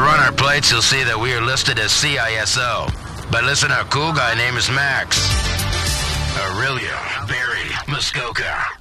run our plates, you'll see that we are listed as CISO. But listen, our cool guy name is Max. Aurelio Barry Muskoka.